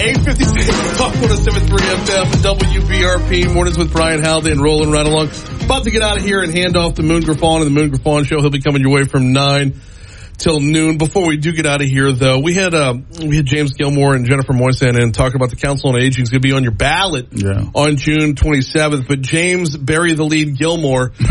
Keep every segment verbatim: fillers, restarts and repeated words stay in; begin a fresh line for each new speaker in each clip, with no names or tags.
eight fifty-six, Talk one oh seven point three F M, W B R P, Mornings with Brian Haldane, rolling right along. About to get out of here and hand off to Moon Griffon and the Moon Griffon Show. He'll be coming your way from nine till noon. Before we do get out of here, though, we had uh, we had James Gilmore and Jennifer Moysan in talking about the Council on Aging. It's going to be on your ballot
yeah.
on June twenty-seventh. But James, bury the lead, Gilmore hit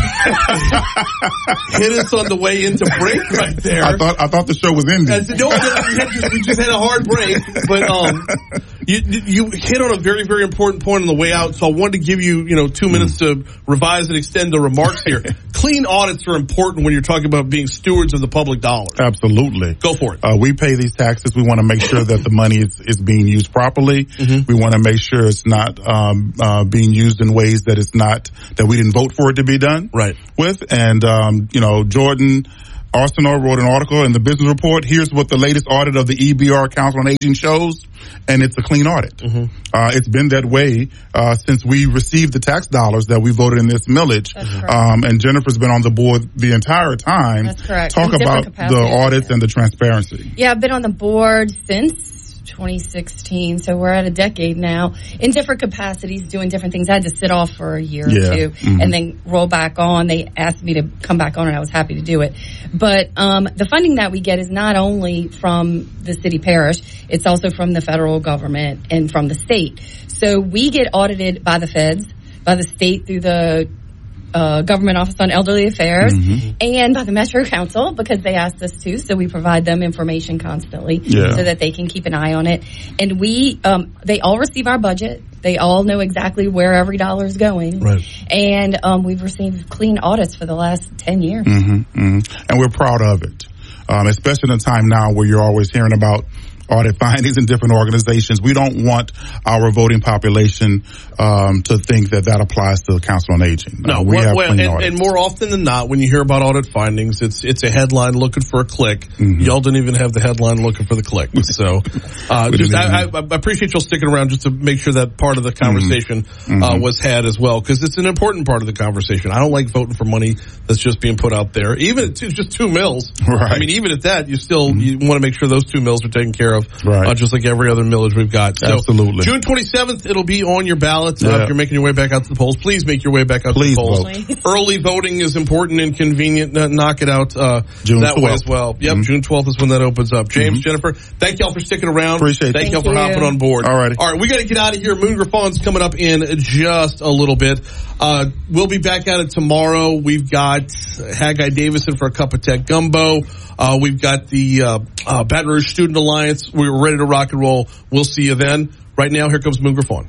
us on the way into break right there.
I thought I thought the show was ending.
As, no, we, had just, we just had a hard break, but um, you you hit on a very very important point on the way out. So I wanted to give you you know two minutes to revise and extend the remarks here. Clean audits are important when you're talking about being stewards of the public dollar.
Absolutely.
Go for it.
Uh, we pay these taxes. We want to make sure that the money is, is being used properly. Mm-hmm. We want to make sure it's not um, uh, being used in ways that it's not, that we didn't vote for it to be done
right.
with. And, um, you know, Jordan Arsenault wrote an article in the Business Report. Here's what the latest audit of the E B R Council on Aging shows. And it's a clean audit. Mm-hmm. Uh, it's been that way uh, since we received the tax dollars that we voted in this millage. Um, and Jennifer's been on the board the entire time.
That's correct.
Talk about the audits and the transparency.
Yeah, I've been on the board since twenty sixteen, so we're at a decade now, in different capacities, doing different things. I had to sit off for a year
yeah.
or two
mm-hmm.
and then roll back on. They asked me to come back on, and I was happy to do it. But um, the funding that we get is not only from the city parish, it's also from the federal government and from the state. So we get audited by the feds, by the state through the Uh, Government Office on Elderly Affairs, mm-hmm. and by the Metro Council, because they asked us to, so we provide them information constantly
yeah.
so that they can keep an eye on it. And we, um, they all receive our budget. They all know exactly where every dollar is going.
Right.
And um, we've received clean audits for the last ten years.
Mm-hmm, mm-hmm. And we're proud of it, um, especially in a time now where you're always hearing about audit findings in different organizations. We don't want our voting population um, to think that that applies to the Council on Aging.
No,
uh, we
well,
have
well,
clean
and,
audits.
and more often than not, when you hear about audit findings, it's it's a headline looking for a click. Mm-hmm. Y'all didn't even have the headline looking for the click. So, uh, just I, I, I appreciate y'all sticking around just to make sure that part of the conversation mm-hmm. uh, was had as well, because it's an important part of the conversation. I don't like voting for money that's just being put out there, even if it's just two mills.
Right.
I mean, even at that, you still mm-hmm. you want to make sure those two mills are taken care of,
right.
uh, just like every other millage we've got. So,
absolutely.
June twenty-seventh, it'll be on your ballot.
Yeah.
Uh, if you're making your way back out to the polls, please make your way back out
please
to the polls.
Vote.
Early voting is important and convenient. Uh, knock it out uh,
June
that
twelfth.
way as well. Yep,
mm-hmm.
June twelfth is when that opens up. James,
mm-hmm.
Jennifer, thank y'all for sticking around.
Appreciate it.
Thank,
thank
y'all for
you.
hopping on board.
All right.
All right, we got to get out of here. Moon Griffon's coming up in just a little bit. Uh, we'll be back at it tomorrow. We've got Haggai Davison for a cup of tech gumbo. Uh, we've got the uh, uh, Baton Rouge Student Alliance. We're ready to rock and roll. We'll see you then. Right now, here comes Moon Griffon.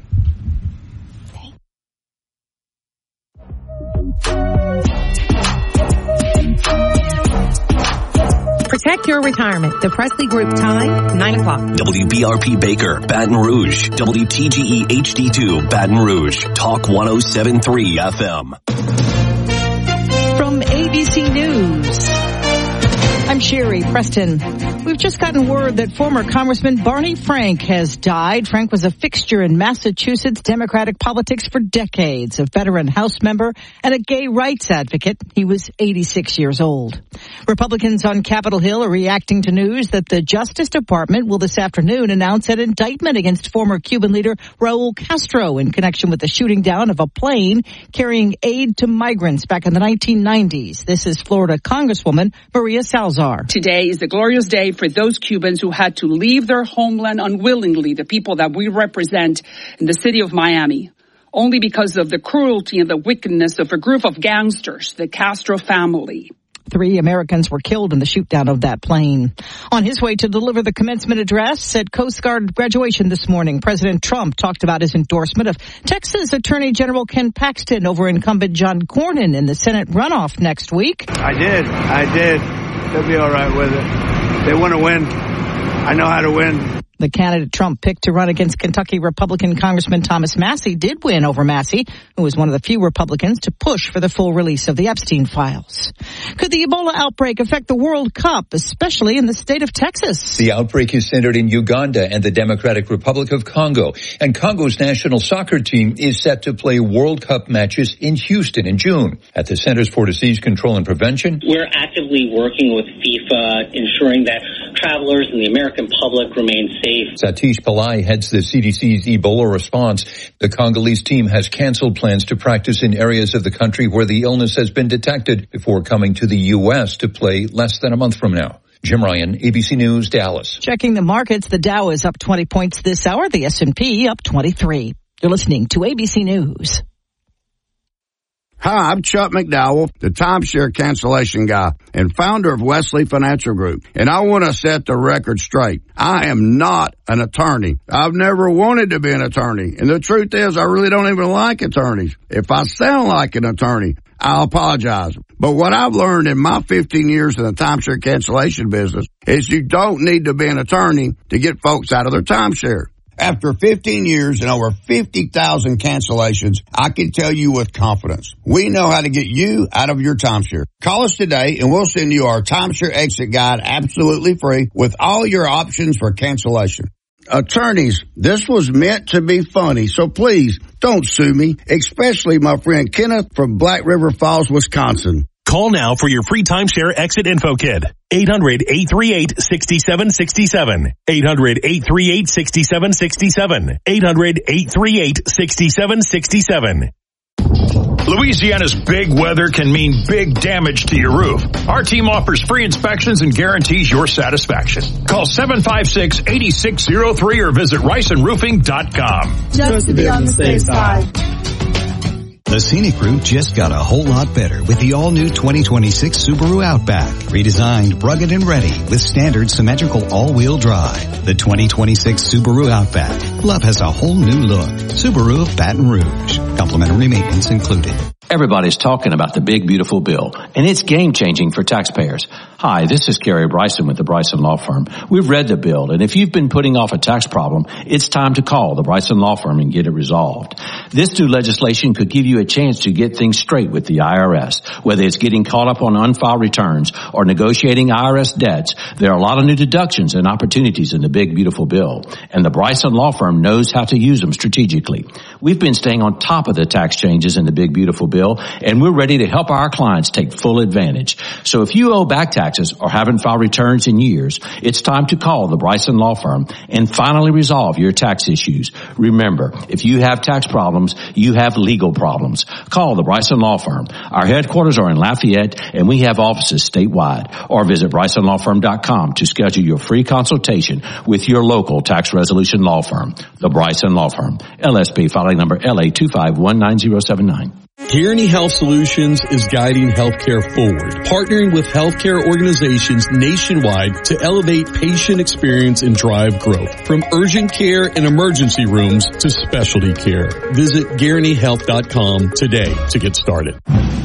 Protect your retirement. The Presley Group time, nine o'clock.
W B R P Baker, Baton Rouge. W T G E H D two, Baton Rouge. Talk one oh seven point three F M.
From A B C News, I'm Sherry Preston. We've just gotten word that former Congressman Barney Frank has died. Frank was a fixture in Massachusetts Democratic politics for decades, a veteran House member and a gay rights advocate. He was eighty-six years old. Republicans on Capitol Hill are reacting to news that the Justice Department will this afternoon announce an indictment against former Cuban leader Raul Castro in connection with the shooting down of a plane carrying aid to migrants back in the nineteen nineties. This is Florida Congresswoman Maria Salazar.
Today is a glorious day for those Cubans who had to leave their homeland unwillingly, the people that we represent in the city of Miami, only because of the cruelty and the wickedness of a group of gangsters, the Castro family.
Three Americans were killed in the shoot-down of that plane. On his way to deliver the commencement address at Coast Guard graduation this morning, President Trump talked about his endorsement of Texas Attorney General Ken Paxton over incumbent John Cornyn in the Senate runoff next week.
I did. I did. They'll be all right with it. They want to win. I know how to win.
The candidate Trump picked to run against Kentucky Republican Congressman Thomas Massie did win over Massie, who was one of the few Republicans to push for the full release of the Epstein files. Could the Ebola outbreak affect the World Cup, especially in the state of Texas?
The outbreak is centered in Uganda and the Democratic Republic of Congo. And Congo's national soccer team is set to play World Cup matches in Houston in June. At the Centers for Disease Control and Prevention,
we're actively working with FIFA, ensuring that travelers and the American public remain safe safe.
Satish Pillai heads the C D C's Ebola response. The Congolese team has canceled plans to practice in areas of the country where the illness has been detected before coming to the U S to play less than a month from now. Jim Ryan, A B C News, Dallas.
Checking the markets, the Dow is up twenty points this hour, the S and P up twenty-three. You're listening to A B C News.
Hi, I'm Chuck McDowell, the timeshare cancellation guy and founder of Wesley Financial Group. And I want to set the record straight. I am not an attorney. I've never wanted to be an attorney. And the truth is, I really don't even like attorneys. If I sound like an attorney, I apologize. But what I've learned in my fifteen years in the timeshare cancellation business is you don't need to be an attorney to get folks out of their timeshare. After fifteen years and over fifty thousand cancellations, I can tell you with confidence, we know how to get you out of your timeshare. Call us today and we'll send you our timeshare exit guide absolutely free with all your options for cancellation. Attorneys, this was meant to be funny, so please don't sue me, especially my friend Kenneth from Black River Falls, Wisconsin.
Call now for your free timeshare exit info kit. eight hundred, eight three eight, six seven six seven. eight hundred, eight three eight, six seven six seven. eight hundred, eight three eight, six seven six seven.
Louisiana's big weather can mean big damage to your roof. Our team offers free inspections and guarantees your satisfaction. Call seven five six, eight six zero three or visit Ryson Roofing dot com.
Just to be on the safe side.
The scenic route just got a whole lot better with the all-new twenty twenty-six Subaru Outback. Redesigned, rugged, and ready with standard symmetrical all-wheel drive. The twenty twenty-six Subaru Outback. Love has a whole new look. Subaru of Baton Rouge. Complimentary maintenance included.
Everybody's talking about the big, beautiful bill, and it's game-changing for taxpayers. Hi, this is Kerry Bryson with the Bryson Law Firm. We've read the bill, and if you've been putting off a tax problem, it's time to call the Bryson Law Firm and get it resolved. This new legislation could give you a chance to get things straight with the I R S. Whether it's getting caught up on unfiled returns or negotiating I R S debts, there are a lot of new deductions and opportunities in the big, beautiful bill, and the Bryson Law Firm knows how to use them strategically. We've been staying on top of the tax changes in the big, beautiful bill, and we're ready to help our clients take full advantage. So if you owe back taxes or haven't filed returns in years, it's time to call the Bryson Law Firm and finally resolve your tax issues. Remember, if you have tax problems, you have legal problems. Call the Bryson Law Firm. Our headquarters are in Lafayette, and we have offices statewide. Or visit Bryson Law Firm dot com to schedule your free consultation with your local tax resolution law firm. The Bryson Law Firm. L S B filing number L A two five one nine zero seven nine.
Kearney Health Solutions is guiding healthcare forward, partnering with healthcare organizations nationwide to elevate patient experience and drive growth, from urgent care and emergency rooms to specialty care. Visit Kearney Health dot com today to get started.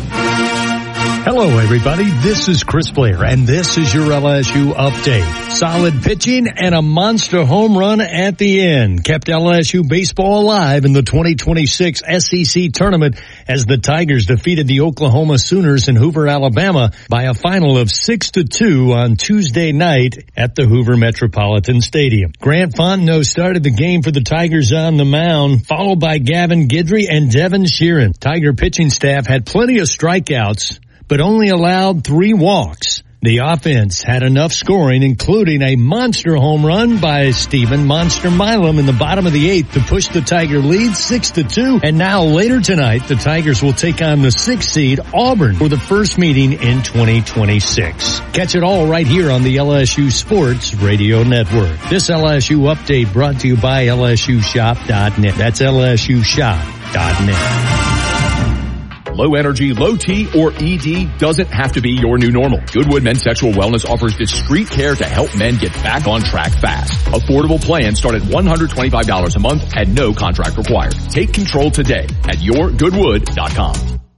Hello, everybody. This is Chris Blair, and this is your L S U update. Solid pitching and a monster home run at the end kept L S U baseball alive in the twenty twenty-six S E C tournament as the Tigers defeated the Oklahoma Sooners in Hoover, Alabama by a final of six to two on Tuesday night at the Hoover Metropolitan Stadium. Grant Fontenot started the game for the Tigers on the mound, followed by Gavin Guidry and Devin Sheeran. Tiger pitching staff had plenty of strikeouts, but only allowed three walks. The offense had enough scoring, including a monster home run by Stephen Monster Milam in the bottom of the eighth to push the Tiger lead six to two. And now later tonight, the Tigers will take on the sixth seed Auburn for the first meeting in twenty twenty-six. Catch it all right here on the L S U Sports Radio Network. This L S U update brought to you by L S U shop dot net. That's L S U shop dot net.
Low energy, low T, or E D doesn't have to be your new normal. Goodwood Men's Sexual Wellness offers discreet care to help men get back on track fast. Affordable plans start at one hundred twenty-five dollars a month and no contract required. Take control today at your goodwood dot com.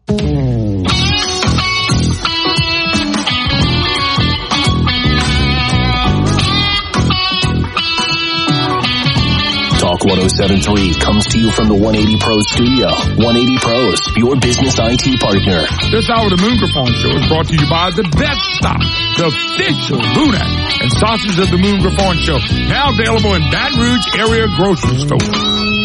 Talk one oh seven point three comes to you from the one eighty Pros studio. one eighty Pros, your business I T partner.
This hour of the Moon Griffon Show is brought to you by The Best Stop, the official Lunac and Sausage of the Moon Griffon Show, now available in Baton Rouge area grocery stores.